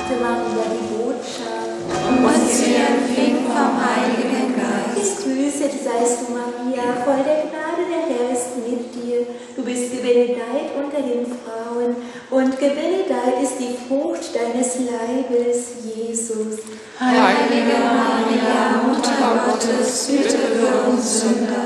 brachte Maria die Botschaft. Und sie empfing vom Heiligen Geist. Gegrüßet seist du, Maria, voll der Gnade, der Herr ist mit dir. Du bist gebenedeit unter den Frauen, und gebenedeit ist die Frucht deines Leibes, Jesus. Heilige Maria, Mutter Gottes, bitte für uns Sünder,